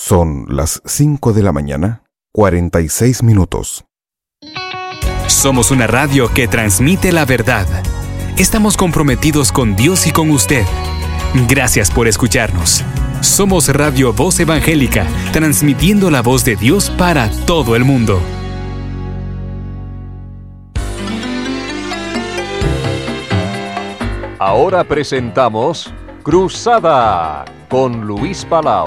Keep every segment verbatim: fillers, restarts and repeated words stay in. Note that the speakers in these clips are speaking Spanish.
Son las cinco de la mañana, cuarenta y seis minutos. Somos una radio que transmite la verdad. Estamos comprometidos con Dios y con usted. Gracias por escucharnos. Somos Radio Voz Evangélica, transmitiendo la voz de Dios para todo el mundo. Ahora presentamos Cruzada con Luis Palau.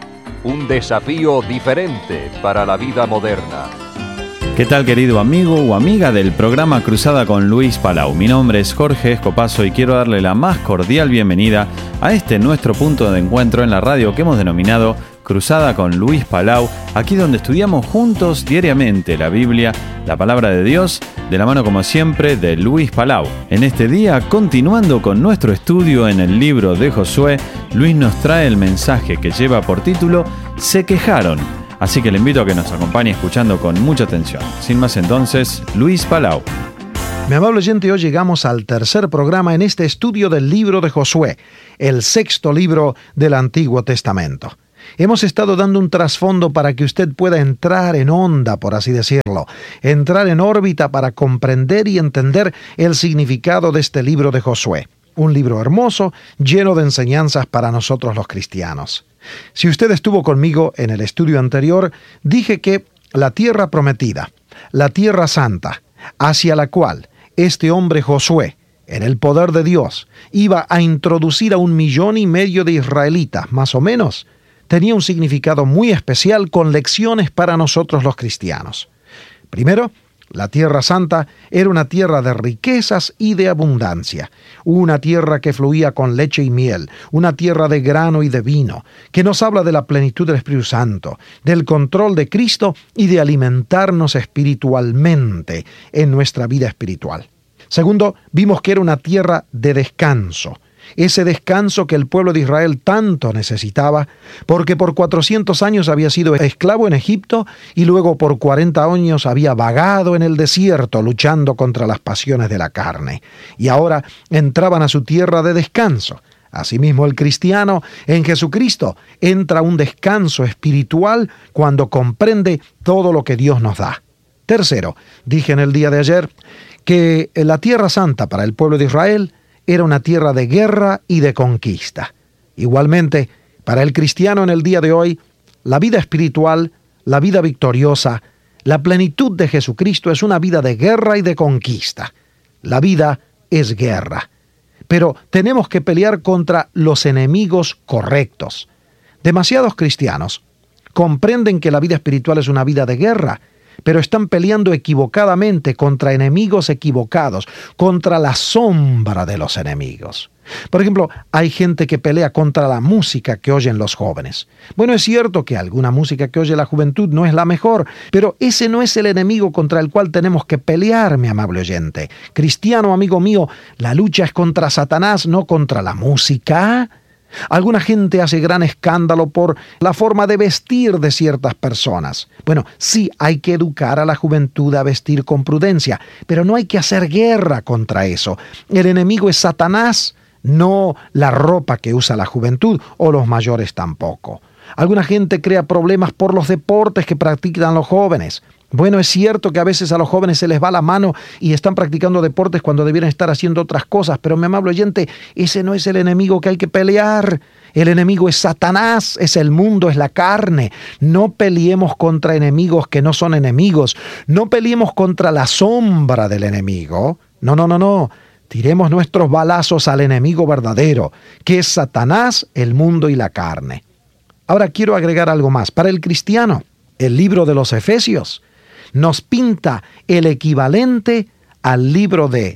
Un desafío diferente para la vida moderna. ¿Qué tal, querido amigo o amiga del programa Cruzada con Luis Palau? Mi nombre es Jorge Escopazo y quiero darle la más cordial bienvenida a este nuestro punto de encuentro en la radio que hemos denominado Cruzada con Luis Palau, aquí donde estudiamos juntos diariamente la Biblia, la Palabra de Dios, de la mano como siempre de Luis Palau. En este día, continuando con nuestro estudio en el libro de Josué, Luis nos trae el mensaje que lleva por título Se quejaron. Así que le invito a que nos acompañe escuchando con mucha atención. Sin más entonces, Luis Palau. Mi amable oyente, hoy llegamos al tercer programa en este estudio del libro de Josué, el sexto libro del Antiguo Testamento. Hemos estado dando un trasfondo para que usted pueda entrar en onda, por así decirlo, entrar en órbita para comprender y entender el significado de este libro de Josué. Un libro hermoso, lleno de enseñanzas para nosotros los cristianos. Si usted estuvo conmigo en el estudio anterior, dije que la tierra prometida, la tierra santa, hacia la cual este hombre Josué, en el poder de Dios, iba a introducir a un millón y medio de israelitas, más o menos, tenía un significado muy especial con lecciones para nosotros los cristianos. Primero, la Tierra Santa era una tierra de riquezas y de abundancia, una tierra que fluía con leche y miel, una tierra de grano y de vino, que nos habla de la plenitud del Espíritu Santo, del control de Cristo y de alimentarnos espiritualmente en nuestra vida espiritual. Segundo, vimos que era una tierra de descanso, ese descanso que el pueblo de Israel tanto necesitaba, porque por cuatrocientos años había sido esclavo en Egipto y luego por cuarenta años había vagado en el desierto luchando contra las pasiones de la carne. Y ahora entraban a su tierra de descanso. Asimismo, el cristiano en Jesucristo entra a un descanso espiritual cuando comprende todo lo que Dios nos da. Tercero, dije en el día de ayer que la Tierra Santa para el pueblo de Israel era una tierra de guerra y de conquista. Igualmente, para el cristiano en el día de hoy, la vida espiritual, la vida victoriosa, la plenitud de Jesucristo es una vida de guerra y de conquista. La vida es guerra. Pero tenemos que pelear contra los enemigos correctos. Demasiados cristianos comprenden que la vida espiritual es una vida de guerra, pero están peleando equivocadamente contra enemigos equivocados, contra la sombra de los enemigos. Por ejemplo, hay gente que pelea contra la música que oyen los jóvenes. Bueno, es cierto que alguna música que oye la juventud no es la mejor, pero ese no es el enemigo contra el cual tenemos que pelear, mi amable oyente. Cristiano, amigo mío, la lucha es contra Satanás, no contra la música. Alguna gente hace gran escándalo por la forma de vestir de ciertas personas. Bueno, sí, hay que educar a la juventud a vestir con prudencia, pero no hay que hacer guerra contra eso. El enemigo es Satanás, no la ropa que usa la juventud o los mayores tampoco. Alguna gente crea problemas por los deportes que practican los jóvenes. Bueno, es cierto que a veces a los jóvenes se les va la mano y están practicando deportes cuando debieran estar haciendo otras cosas, pero mi amable oyente, ese no es el enemigo que hay que pelear. El enemigo es Satanás, es el mundo, es la carne. No peleemos contra enemigos que no son enemigos. No peleemos contra la sombra del enemigo. No, no, no, no. Tiremos nuestros balazos al enemigo verdadero, que es Satanás, el mundo y la carne. Ahora quiero agregar algo más. Para el cristiano, el libro de los Efesios nos pinta el equivalente al libro de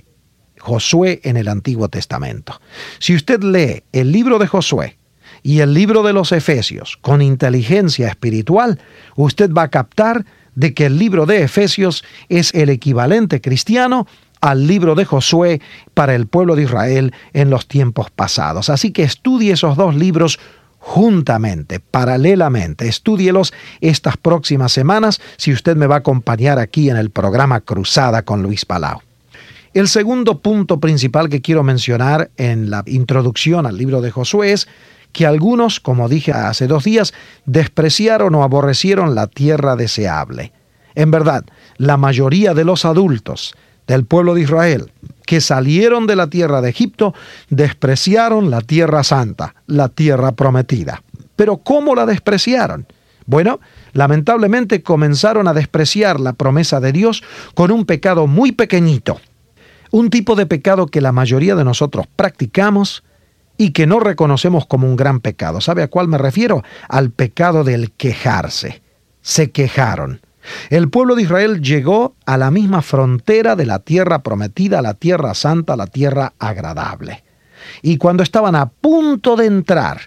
Josué en el Antiguo Testamento. Si usted lee el libro de Josué y el libro de los Efesios con inteligencia espiritual, usted va a captar de que el libro de Efesios es el equivalente cristiano al libro de Josué para el pueblo de Israel en los tiempos pasados. Así que estudie esos dos libros juntamente, paralelamente. Estúdielos estas próximas semanas si usted me va a acompañar aquí en el programa Cruzada con Luis Palau. El segundo punto principal que quiero mencionar en la introducción al libro de Josué es que algunos, como dije hace dos días, despreciaron o aborrecieron la tierra deseable. En verdad, la mayoría de los adultos del pueblo de Israel que salieron de la tierra de Egipto despreciaron la tierra santa, la tierra prometida. ¿Pero cómo la despreciaron? Bueno, lamentablemente comenzaron a despreciar la promesa de Dios con un pecado muy pequeñito. Un tipo de pecado que la mayoría de nosotros practicamos y que no reconocemos como un gran pecado. ¿Sabe a cuál me refiero? Al pecado del quejarse. Se quejaron. El pueblo de Israel llegó a la misma frontera de la tierra prometida, la tierra santa, la tierra agradable. Y cuando estaban a punto de entrar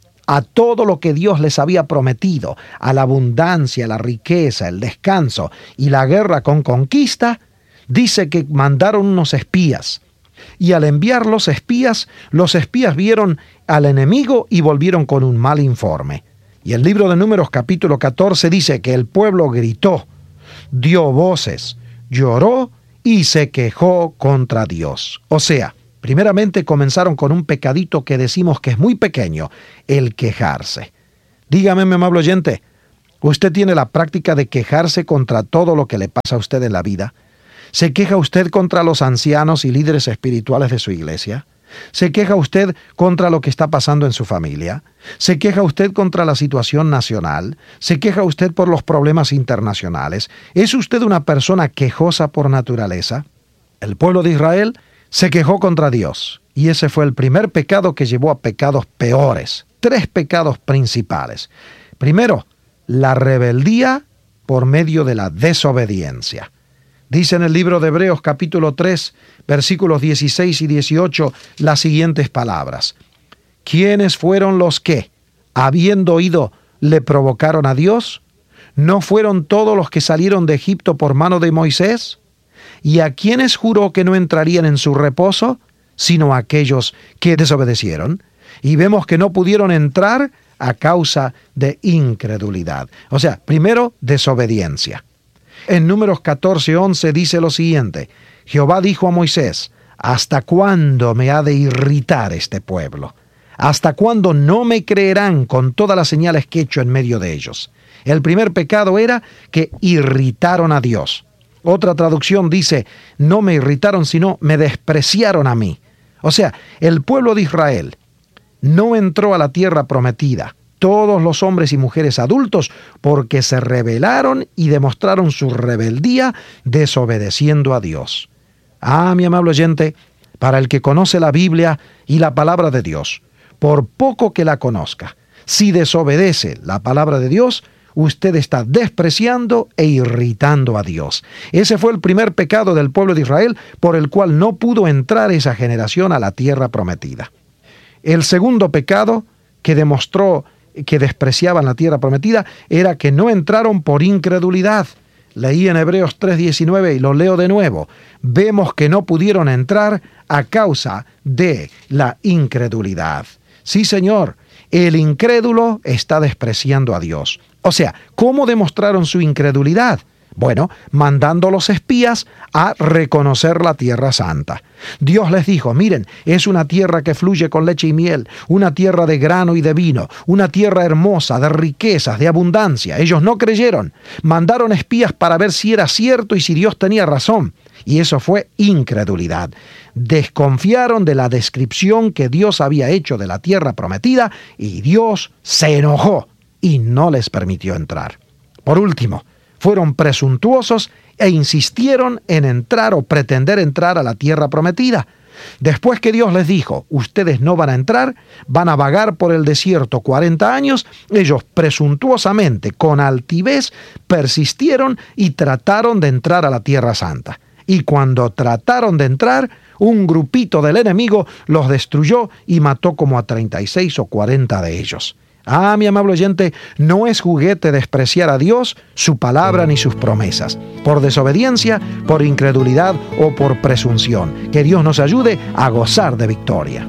a todo lo que Dios les había prometido, a la abundancia, la riqueza, el descanso y la guerra con conquista, dice que mandaron unos espías. Y al enviar los espías, los espías vieron al enemigo y volvieron con un mal informe. Y el libro de Números capítulo catorce dice que el pueblo gritó, dio voces, lloró y se quejó contra Dios. O sea, primeramente comenzaron con un pecadito que decimos que es muy pequeño, el quejarse. Dígame, mi amable oyente, ¿usted tiene la práctica de quejarse contra todo lo que le pasa a usted en la vida? ¿Se queja usted contra los ancianos y líderes espirituales de su iglesia? ¿Se queja usted contra lo que está pasando en su familia? ¿Se queja usted contra la situación nacional? ¿Se queja usted por los problemas internacionales? ¿Es usted una persona quejosa por naturaleza? El pueblo de Israel se quejó contra Dios, y ese fue el primer pecado que llevó a pecados peores. Tres pecados principales. Primero, la rebeldía por medio de la desobediencia. Dice en el libro de Hebreos capítulo tres, versículos dieciséis y dieciocho, las siguientes palabras. ¿Quiénes fueron los que, habiendo oído, le provocaron a Dios? ¿No fueron todos los que salieron de Egipto por mano de Moisés? ¿Y a quiénes juró que no entrarían en su reposo, sino a aquellos que desobedecieron? Y vemos que no pudieron entrar a causa de incredulidad. O sea, primero, desobediencia. En Números catorce once dice lo siguiente, Jehová dijo a Moisés, ¿hasta cuándo me ha de irritar este pueblo? ¿Hasta cuándo no me creerán con todas las señales que he hecho en medio de ellos? El primer pecado era que irritaron a Dios. Otra traducción dice, no me irritaron, sino me despreciaron a mí. O sea, el pueblo de Israel no entró a la tierra prometida, todos los hombres y mujeres adultos, porque se rebelaron y demostraron su rebeldía desobedeciendo a Dios. Ah, mi amable oyente, para el que conoce la Biblia y la palabra de Dios, por poco que la conozca, si desobedece la palabra de Dios, usted está despreciando e irritando a Dios. Ese fue el primer pecado del pueblo de Israel por el cual no pudo entrar esa generación a la tierra prometida. El segundo pecado que demostró que despreciaban la tierra prometida era que no entraron por incredulidad. Leí en Hebreos tres diecinueve y lo leo de nuevo. Vemos que no pudieron entrar a causa de la incredulidad. Sí, Señor, el incrédulo está despreciando a Dios. O sea, ¿cómo demostraron su incredulidad? Bueno, mandando a los espías a reconocer la tierra santa. Dios les dijo, miren, es una tierra que fluye con leche y miel, una tierra de grano y de vino, una tierra hermosa, de riquezas, de abundancia. Ellos no creyeron. Mandaron espías para ver si era cierto y si Dios tenía razón. Y eso fue incredulidad. Desconfiaron de la descripción que Dios había hecho de la tierra prometida y Dios se enojó y no les permitió entrar. Por último, fueron presuntuosos e insistieron en entrar o pretender entrar a la tierra prometida. Después que Dios les dijo, ustedes no van a entrar, van a vagar por el desierto cuarenta años, ellos presuntuosamente, con altivez, persistieron y trataron de entrar a la tierra santa. Y cuando trataron de entrar, un grupito del enemigo los destruyó y mató como a treinta y seis o cuarenta de ellos. Ah, mi amable oyente, no es juguete despreciar a Dios, su palabra ni sus promesas, por desobediencia, por incredulidad o por presunción. Que Dios nos ayude a gozar de victoria.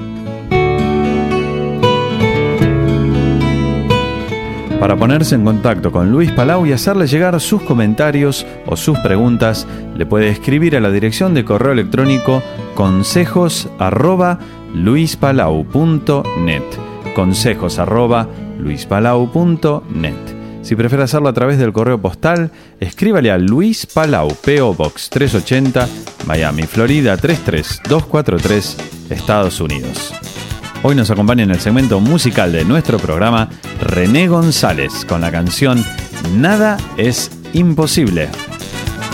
Para ponerse en contacto con Luis Palau y hacerle llegar sus comentarios o sus preguntas, le puede escribir a la dirección de correo electrónico consejos arroba luispalau punto net. consejos arroba luispalau punto net. Si prefiere hacerlo a través del correo postal, escríbale a Luis Palau, P O Box trescientos ochenta, Miami, Florida tres tres dos cuatro tres, Estados Unidos. Hoy nos acompaña en el segmento musical de nuestro programa René González con la canción Nada es Imposible.